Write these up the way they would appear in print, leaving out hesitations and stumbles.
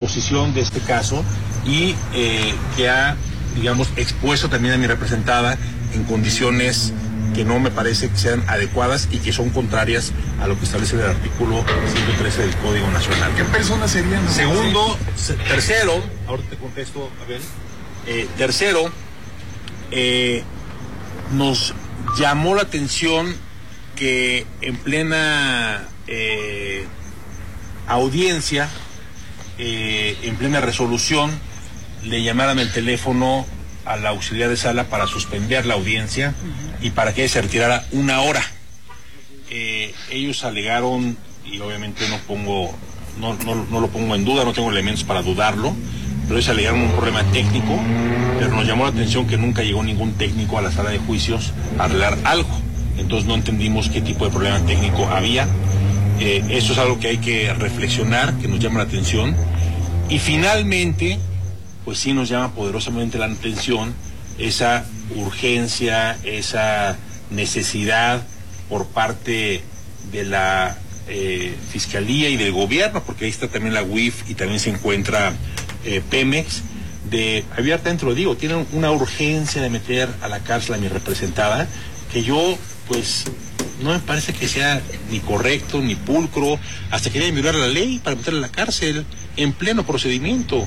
posición de este caso y que ha, digamos, expuesto también a mi representada en condiciones que no me parece que sean adecuadas y que son contrarias a lo que establece el artículo 113 del Código Nacional. ¿Qué personas serían? Tercero, ahora te contesto, Abel. Tercero, nos llamó la atención que en plena audiencia, en plena resolución, le llamaran el teléfono a la auxiliar de sala para suspender la audiencia y para que ella se retirara 1 hora. Ellos alegaron, y obviamente no lo pongo en duda, no tengo elementos para dudarlo, pero ellos alegaron un problema técnico, pero nos llamó la atención que nunca llegó ningún técnico a la sala de juicios a arreglar algo. Entonces no entendimos qué tipo de problema técnico había. Eso es algo que hay que reflexionar, que nos llama la atención. Y finalmente, pues sí nos llama poderosamente la atención esa urgencia, esa necesidad por parte de la Fiscalía y del gobierno, porque ahí está también la UIF y también se encuentra Pemex, abiertamente lo digo, tienen una urgencia de meter a la cárcel a mi representada, que yo, pues, no me parece que sea ni correcto, ni pulcro, hasta querían violar la ley para meterla a la cárcel en pleno procedimiento.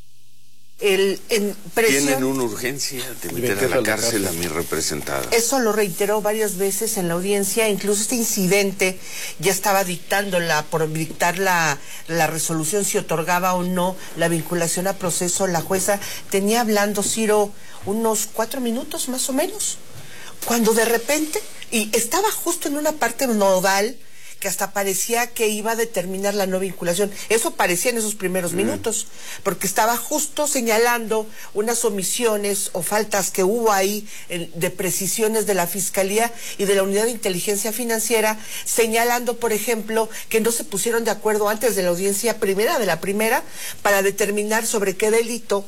Tienen una urgencia de meter a la cárcel a mi representada. Eso lo reiteró varias veces en la audiencia, incluso este incidente ya estaba por dictar la resolución si otorgaba o no la vinculación a proceso. La jueza tenía hablando, Ciro, unos 4 minutos más o menos, cuando de repente, y estaba justo en una parte nodal, que hasta parecía que iba a determinar la no vinculación. Eso parecía en esos primeros minutos, porque estaba justo señalando unas omisiones o faltas que hubo ahí de precisiones de la Fiscalía y de la Unidad de Inteligencia Financiera, señalando, por ejemplo, que no se pusieron de acuerdo antes de la audiencia primera, para determinar sobre qué delito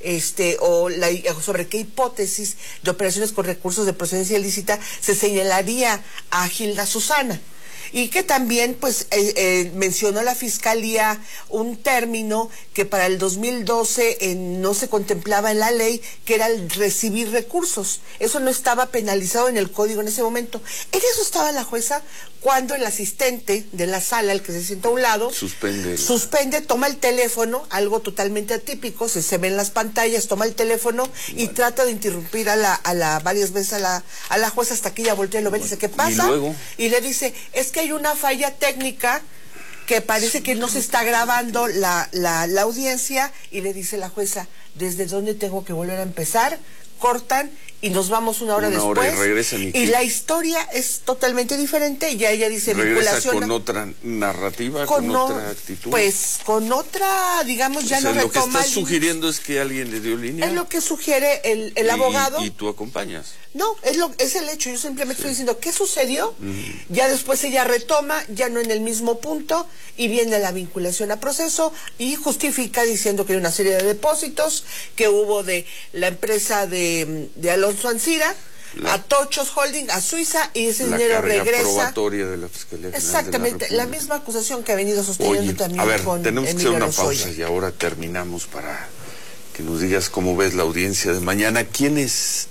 sobre qué hipótesis de operaciones con recursos de procedencia ilícita se señalaría a Gilda Susana. Y que también, pues, mencionó la Fiscalía un término que para el 2012 no se contemplaba en la ley, que era el recibir recursos. Eso no estaba penalizado en el código en ese momento. En eso estaba la jueza cuando el asistente de la sala, el que se sienta a un lado, suspende, toma el teléfono, algo totalmente atípico, se ve en las pantallas, toma el teléfono y trata de interrumpir varias veces a la jueza hasta que ella voltea y lo ve y dice, ¿qué pasa? Y le dice, es que hay una falla técnica que parece que no se está grabando la audiencia, y le dice la jueza, ¿desde dónde tengo que volver a empezar? Cortan y nos vamos 1 hora después y regresan y la historia es totalmente diferente, y ya ella dice regresa con otra narrativa, con otra actitud, pues con otra, digamos, ya no retoma. Lo que estás sugiriendo es que alguien le dio línea. Es lo que sugiere el abogado. ¿Y tú acompañas? No, es el hecho. Yo simplemente estoy diciendo qué sucedió. Ya después ella retoma, ya no en el mismo punto, y viene la vinculación a proceso y justifica diciendo que hay una serie de depósitos que hubo de la empresa de Alonso Ancira a Tochos Holding, a Suiza, y ese dinero regresa. Probatoria de la Fiscalía General. Exactamente, la misma acusación que ha venido sosteniendo también. A ver, con tenemos que hacer Emilio una Lozoya. pausa y ahora terminamos para que nos digas cómo ves la audiencia de mañana. ¿Quiénes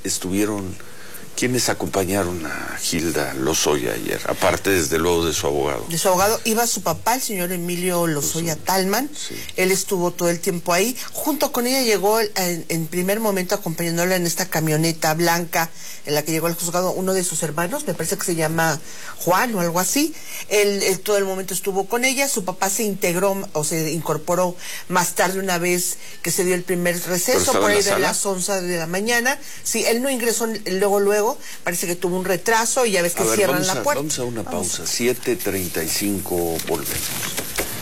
acompañaron a Gilda Lozoya ayer? Aparte, desde luego, de su abogado. De su abogado iba su papá, el señor Emilio Lozoya Talman. Sí. Él estuvo todo el tiempo ahí. Junto con ella llegó en primer momento acompañándola en esta camioneta blanca en la que llegó al juzgado uno de sus hermanos, me parece que se llama Juan o algo así. Él todo el momento estuvo con ella. Su papá se incorporó más tarde, una vez que se dio el primer receso, por ahí de las 11 de la mañana. Sí, él no ingresó luego. Parece que tuvo un retraso y ya ves que cierran la puerta. Vamos a una pausa. 7:35, volvemos.